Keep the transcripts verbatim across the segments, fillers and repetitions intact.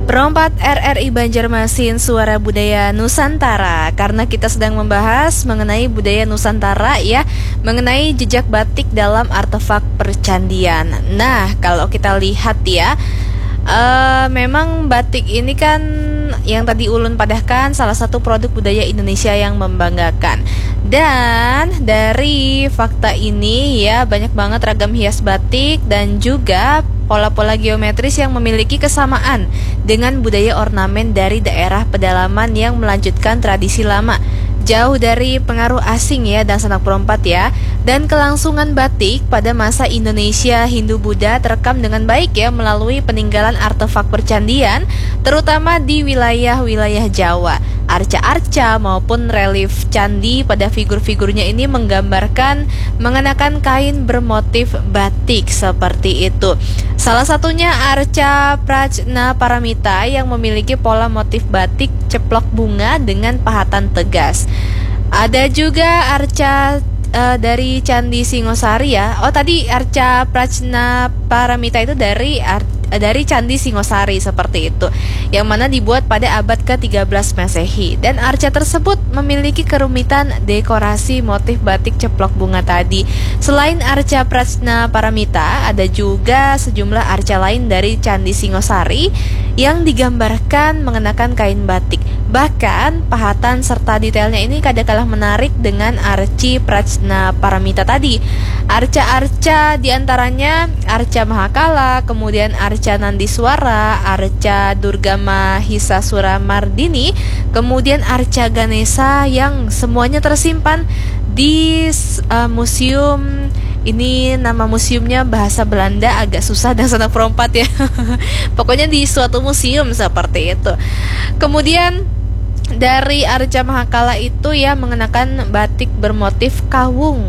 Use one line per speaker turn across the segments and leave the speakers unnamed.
Perompat R R I Banjarmasin Suara Budaya Nusantara. Karena kita sedang membahas mengenai budaya Nusantara ya, mengenai jejak batik dalam artefak percandian. Nah, kalau kita lihat ya, uh, memang batik ini kan yang tadi Ulun padahkan salah satu produk budaya Indonesia yang membanggakan. Dan dari fakta ini ya, banyak banget ragam hias batik dan juga pola-pola geometris yang memiliki kesamaan dengan budaya ornamen dari daerah pedalaman yang melanjutkan tradisi lama. Jauh dari pengaruh asing ya dan sanak perompat ya. Dan kelangsungan batik pada masa Indonesia Hindu-Buddha terekam dengan baik ya melalui peninggalan artefak percandian, terutama di wilayah-wilayah Jawa. Arca-arca maupun relief candi pada figur-figurnya ini menggambarkan mengenakan kain bermotif batik seperti itu. Salah satunya arca Prajna Paramita yang memiliki pola motif batik ceplok bunga dengan pahatan tegas. Ada juga arca uh, dari Candi Singosari ya. Oh tadi arca Prajna Paramita itu dari ar- dari Candi Singosari seperti itu, yang mana dibuat pada abad ke tiga belas Masehi. Dan arca tersebut memiliki kerumitan dekorasi motif batik ceplok bunga tadi. Selain arca Prajna Paramita, ada juga sejumlah arca lain dari Candi Singosari yang digambarkan mengenakan kain batik. Bahkan pahatan serta detailnya ini kadang-kala menarik dengan arci Prajna Paramita tadi. Arca-arca diantaranya arca Mahakala, kemudian arca Nandiswara, arca Durga Mahisasura Mardini, kemudian arca Ganesha yang semuanya tersimpan di uh, museum. Ini nama museumnya bahasa Belanda agak susah dan sanak perompat ya. Pokoknya di suatu museum seperti itu. Kemudian dari arca Mahakala itu ya mengenakan batik bermotif kawung.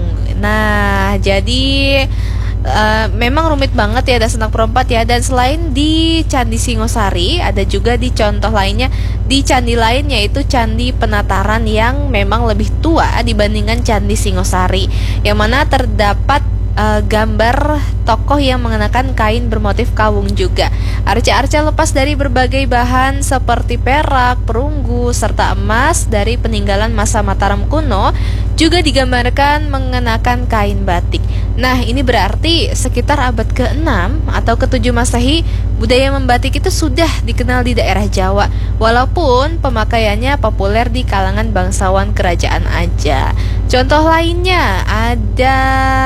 Nah, jadi Uh, memang rumit banget ya dan sanak perompat ya. Dan selain di Candi Singosari, ada juga di contoh lainnya di candi lain, yaitu Candi Penataran yang memang lebih tua dibandingkan Candi Singosari, yang mana terdapat uh, gambar tokoh yang mengenakan kain bermotif kawung juga. Arca-arca lepas dari berbagai bahan seperti perak, perunggu, serta emas dari peninggalan masa Mataram kuno juga digambarkan mengenakan kain batik. Nah, ini berarti sekitar abad keenam atau ketujuh Masehi, budaya membatik itu sudah dikenal di daerah Jawa, walaupun pemakaiannya populer di kalangan bangsawan kerajaan aja. Contoh lainnya ada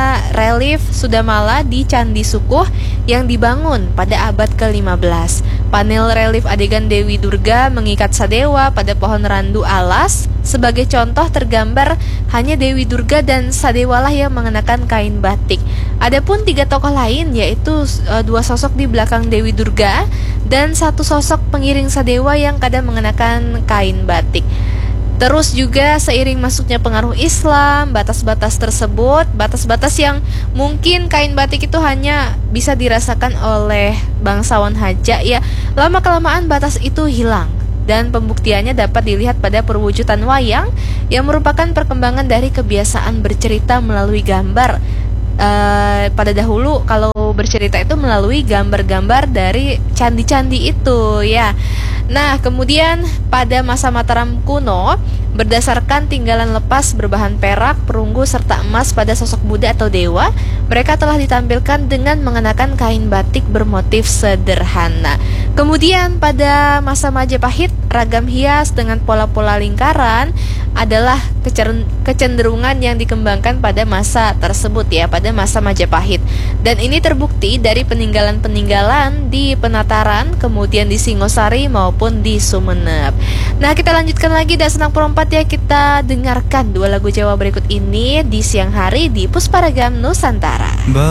relief Sudamala di Candi Sukuh yang dibangun pada abad ke lima belas. Panel relief adegan Dewi Durga mengikat Sadewa pada pohon randu alas. Sebagai contoh tergambar hanya Dewi Durga dan Sadewalah yang mengenakan kain batik. Adapun tiga tokoh lain, yaitu uh, dua sosok di belakang Dewi Durga dan satu sosok pengiring Sadewa yang kadang mengenakan kain batik. Terus juga seiring masuknya pengaruh Islam, batas-batas tersebut, batas-batas yang mungkin kain batik itu hanya bisa dirasakan oleh bangsawan Haja ya, lama-kelamaan batas itu hilang. Dan pembuktiannya dapat dilihat pada perwujudan wayang yang merupakan perkembangan dari kebiasaan bercerita melalui gambar. Uh, pada dahulu kalau bercerita itu melalui gambar-gambar dari candi-candi itu ya. Nah, kemudian pada masa Mataram kuno, berdasarkan tinggalan lepas berbahan perak, perunggu, serta emas pada sosok Buddha atau dewa, mereka telah ditampilkan dengan mengenakan kain batik bermotif sederhana. Kemudian pada masa Majapahit, ragam hias dengan pola-pola lingkaran adalah kecenderungan yang dikembangkan pada masa tersebut ya, pada masa Majapahit. Dan ini terbukti dari peninggalan-peninggalan di Penataran, kemudian di Singosari maupun di Sumeneb. Nah, kita lanjutkan lagi dan sanak perompat ya, kita dengarkan dua lagu Jawa berikut ini di siang hari di Pusparagam Nusantara.